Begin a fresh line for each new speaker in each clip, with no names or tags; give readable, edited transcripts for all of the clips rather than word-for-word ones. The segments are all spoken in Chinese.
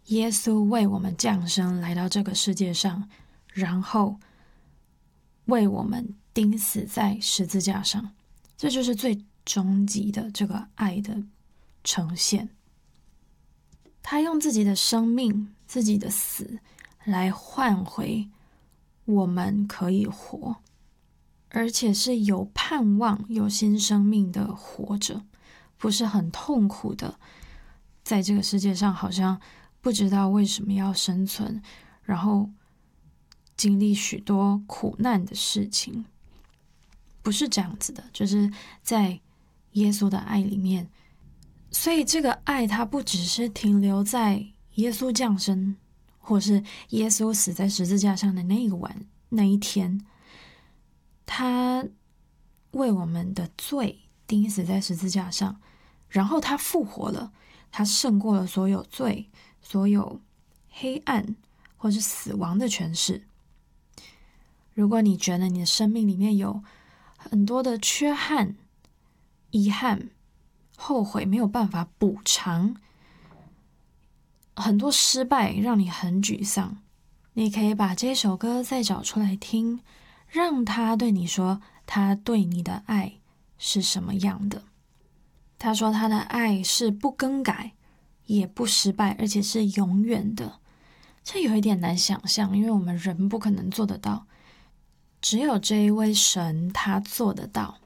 耶稣为我们降生来到这个世界上，然后为我们钉死在十字架上，这就是最终极的这个爱的呈现。他用自己的生命、自己的死来换回我们可以活，而且是有盼望、有新生命的活着，不是很痛苦的在这个世界上好像不知道为什么要生存，然后经历许多苦难的事情。不是这样子的，就是在耶稣的爱里面。所以这个爱它不只是停留在耶稣降生，或是耶稣死在十字架上的那一天，他为我们的罪钉死在十字架上，然后他复活了，他胜过了所有罪、所有黑暗或是死亡的权势。如果你觉得你的生命里面有很多的缺憾、遗憾、后悔没有办法补偿，很多失败让你很沮丧，你可以把这首歌再找出来听，让他对你说他对你的爱是什么样的。他说他的爱是不更改也不失败，而且是永远的。这有一点难想象，因为我们人不可能做得到，只有这一位神他做得到。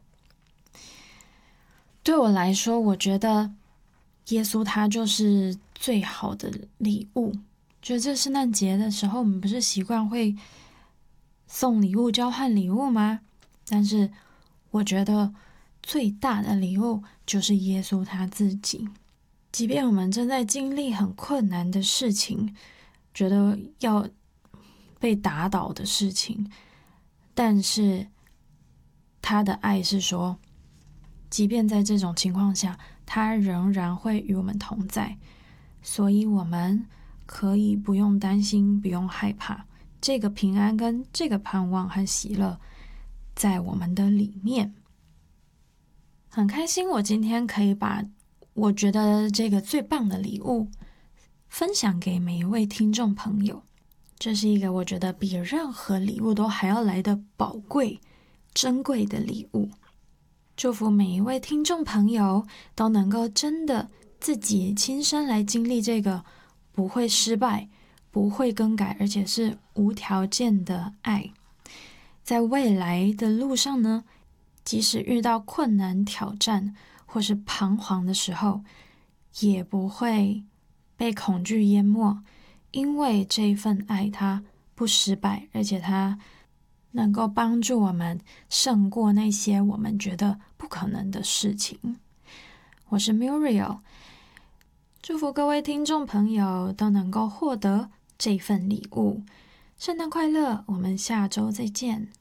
对我来说，我觉得耶稣他就是最好的礼物。就这圣诞节的时候，我们不是习惯会送礼物、交换礼物吗？但是我觉得最大的礼物就是耶稣他自己。即便我们正在经历很困难的事情，觉得要被打倒的事情，但是他的爱是说，即便在这种情况下，他仍然会与我们同在，所以我们可以不用担心，不用害怕。这个平安跟这个盼望和喜乐在我们的里面。很开心我今天可以把我觉得这个最棒的礼物分享给每一位听众朋友。这是一个我觉得比任何礼物都还要来的宝贵、珍贵的礼物。祝福每一位听众朋友都能够真的自己亲身来经历这个不会失败、不会更改，而且是无条件的爱。在未来的路上呢，即使遇到困难、挑战或是彷徨的时候，也不会被恐惧淹没，因为这一份爱它不失败，而且它能够帮助我们胜过那些我们觉得不可能的事情。我是 Muriel， 祝福各位听众朋友都能够获得这份礼物。圣诞快乐，我们下周再见。